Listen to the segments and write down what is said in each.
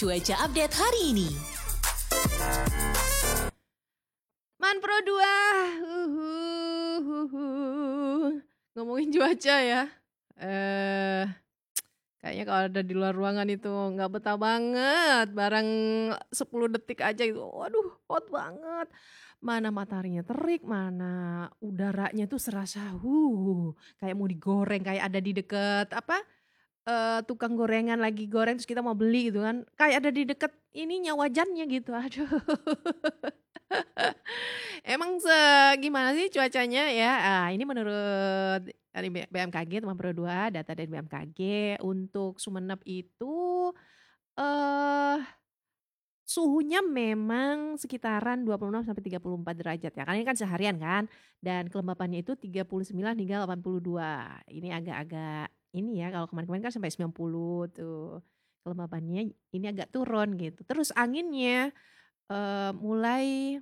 cuaca update hari ini. Manpro 2, ngomongin cuaca ya. Kayaknya kalau ada di luar ruangan itu nggak betah banget. Barang 10 detik aja itu, waduh hot banget. Mana mataharinya terik, mana udaranya tuh serasa kayak mau digoreng, kayak ada di deket tukang gorengan lagi goreng terus kita mau beli gitu kan. Kayak ada di deket ininya wajannya gitu. Aduh. Emang gimana sih cuacanya ya? Ini menurut dari BMKG teman Pro 2, data dari BMKG untuk Sumeneb itu eh suhunya memang sekitaran 26 sampai 34 derajat ya. Karena ini kan seharian kan dan kelembapannya itu 39 hingga 82. Ini agak-agak ini ya kalau kemarin-kemarin kan sampai 90 tuh. Kelembapannya ini agak turun gitu. Terus anginnya mulai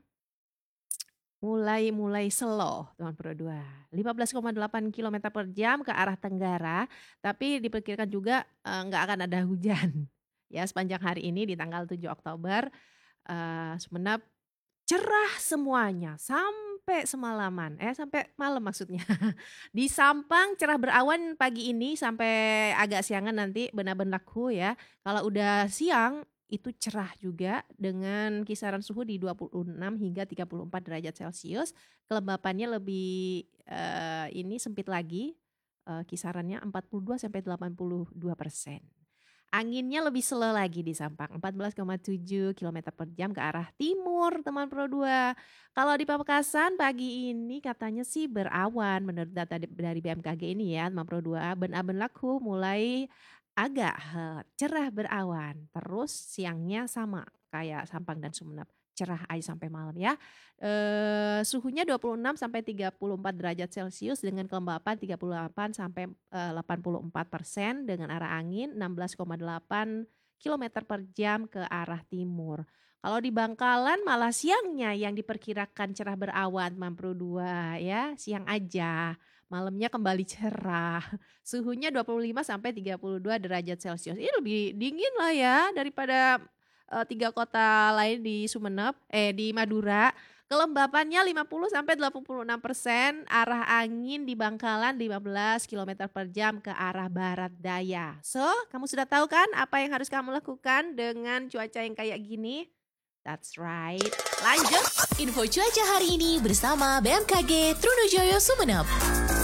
slow teman Pro 2. 15,8 kilometer per jam ke arah tenggara, tapi diperkirakan juga nggak akan ada hujan. Ya sepanjang hari ini di tanggal 7 Oktober Sumeneb cerah semuanya sampai semalaman, sampai malam maksudnya. Di Sampang cerah berawan pagi ini sampai agak siangan nanti benar-benar ya. Kalau udah siang itu cerah juga dengan kisaran suhu di 26 hingga 34 derajat Celcius. Kelembapannya lebih ini sempit lagi, kisarannya 42 sampai 82%. Anginnya lebih slow lagi di Sampang, 14,7 km per jam ke arah timur teman Pro 2. Kalau di Pamekasan pagi ini katanya sih berawan menurut data dari BMKG ini ya teman Pro 2. Ben-aben laku mulai agak cerah berawan, terus siangnya sama kayak Sampang dan Sumeneb. Cerah aja sampai malam ya. Suhunya 26 sampai 34 derajat Celcius dengan kelembapan 38 sampai 84% dengan arah angin 16,8 km per jam ke arah timur. Kalau di Bangkalan malah siangnya yang diperkirakan cerah berawan Manpro 2 ya, siang aja. Malamnya kembali cerah. Suhunya 25 sampai 32 derajat Celcius. Ini lebih dingin lah ya daripada 3 kota lain di di Madura. Kelembapannya 50 sampai 86%, arah angin di Bangkalan 15 km per jam ke arah barat daya. So, kamu sudah tahu kan apa yang harus kamu lakukan dengan cuaca yang kayak gini? That's right. Lanjut. Info cuaca hari ini bersama BMKG Trunojoyo Sumeneb.